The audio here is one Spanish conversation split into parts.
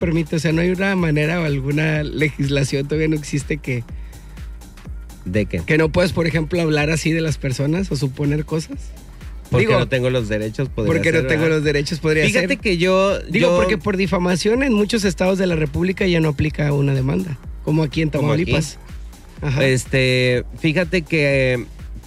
permite, o sea, no hay una manera o alguna legislación, todavía no existe que... ¿De qué? Que no puedes, por ejemplo, hablar así de las personas o suponer cosas. Porque no tengo los derechos, podría porque ser, no tengo los derechos, podría ser. Fíjate que yo... porque por difamación en muchos estados de la República ya no aplica una demanda, como aquí en Tamaulipas. Ajá. Fíjate que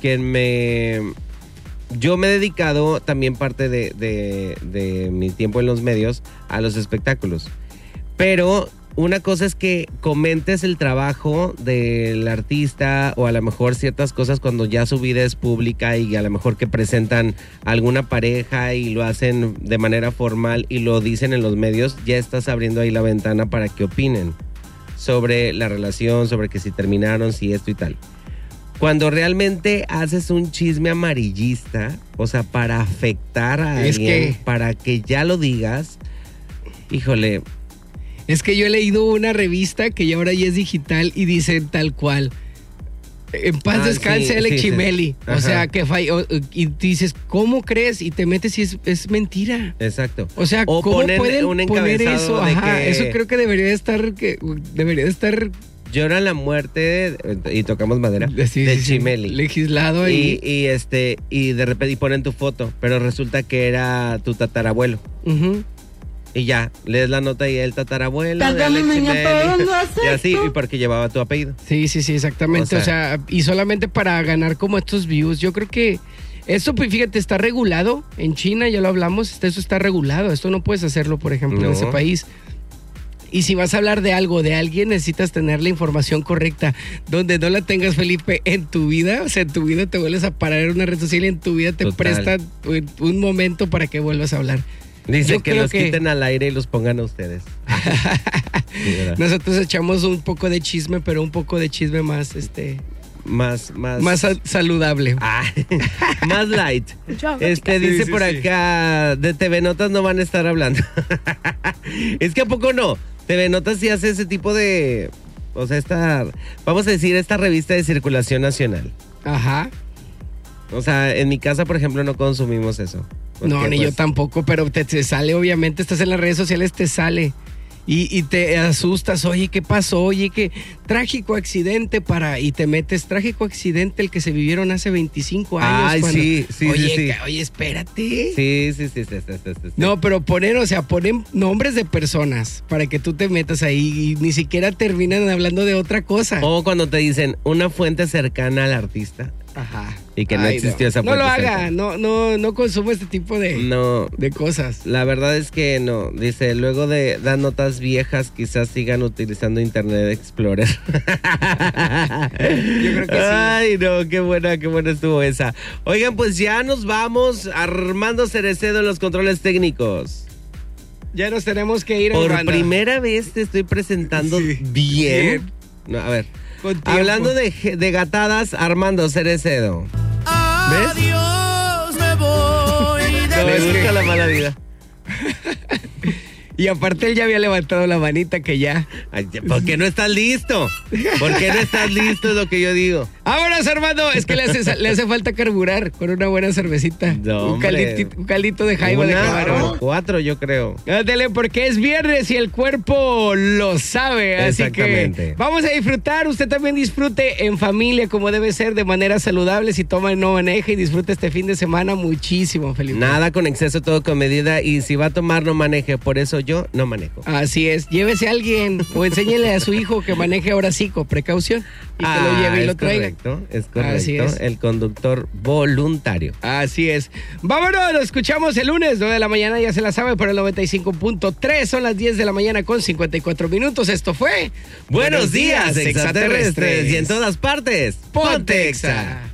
yo me he dedicado también parte de mi tiempo en los medios a los espectáculos. Pero una cosa es que comentes el trabajo del artista o a lo mejor ciertas cosas cuando ya su vida es pública y a lo mejor que presentan alguna pareja y lo hacen de manera formal y lo dicen en los medios, ya estás abriendo ahí la ventana para que opinen sobre la relación, sobre que si terminaron, si esto y tal. Cuando realmente haces un chisme amarillista, o sea, para afectar a alguien, para que ya lo digas, híjole. Es que yo he leído una revista que ya ahora ya es digital y dice tal cual. En paz descanse Alex Chimeli. Sí. O sea, que y dices, ¿cómo crees? Y te metes y es mentira. Exacto. O sea, o ¿cómo pueden un poner eso? Ajá, que... eso creo que debería de estar... Llora la muerte, y tocamos madera, de Chimeli. Legislado y de repente ponen tu foto, pero resulta que era tu tatarabuelo. Y ya, lees la nota y el tatarabuelo de Alex Chimeli. Y así, y porque llevaba tu apellido. Sí, exactamente. O sea, y solamente para ganar como estos views. Yo creo que esto, pues fíjate, está regulado. En China, ya lo hablamos, eso está regulado. Esto no puedes hacerlo, por ejemplo, en ese país. Y si vas a hablar de algo, de alguien, necesitas tener la información correcta. Donde no la tengas, Felipe, en tu vida, o sea, en tu vida te vuelves a parar en una red social y en tu vida te presta un momento para que vuelvas a hablar. Dice que los quiten al aire y los pongan a ustedes. Sí, nosotros echamos un poco de chisme, pero un poco de chisme más, más saludable. Más light. Dice por acá, de TV Notas no van a estar hablando. Es que ¿a poco no? TV Notas sí hace ese tipo de... O sea, vamos a decir, esta revista de circulación nacional. Ajá. O sea, en mi casa, por ejemplo, no consumimos eso. Porque, no, ni yo tampoco, pero te sale, obviamente, estás en las redes sociales, te sale. Y te asustas, oye, ¿qué pasó? Oye, qué trágico accidente y te metes, trágico accidente el que se vivieron hace 25 años. Ay, cuando, sí. Oye, espérate. Sí. No, pero ponen nombres de personas para que tú te metas ahí y ni siquiera terminan hablando de otra cosa. O cuando te dicen una fuente cercana al artista. Ajá. Y que no existió esa fuente. No lo haga, no consumo este tipo de cosas. La verdad es que no. Dice, luego de dar notas viejas, quizás sigan utilizando Internet Explorer. Yo creo que sí. Ay, no, qué buena estuvo esa. Oigan, pues ya nos vamos. Armando Cerecedo en los controles técnicos. Ya nos tenemos que ir. Por primera vez te estoy presentando bien. No, a ver. Hablando de gatadas, Armando Cerecedo. ¿Ves? Adiós, me voy. Me gusta la mala vida. Y aparte él ya había levantado la manita que ya. Ay, ¿por qué no estás listo? ¿Por qué no estás listo? Es lo que yo digo. ¡Vámonos, Armando! Es que le hace falta carburar con una buena cervecita. No, un caldito de jaiba de camarón. 4, yo creo. Ándale, porque es viernes y el cuerpo lo sabe. Así que vamos a disfrutar. Usted también disfrute en familia como debe ser, de manera saludable. Si toma y no maneja, y disfrute este fin de semana muchísimo, Felipe. Nada con exceso, todo con medida. Y si va a tomar, no maneje. Por eso yo no manejo. Así es. Llévese a alguien o enséñele a su hijo que maneje ahora sí con precaución y que lo lleve y lo traiga. Es correcto. Así es. El conductor voluntario. Así es. Vámonos, lo escuchamos el lunes, 9 de la mañana, ya se la sabe, por el 95.3. Son las 10 de la mañana con 54 minutos. Esto fue Buenos Días, Extraterrestres. Y en todas partes, ponte Exa.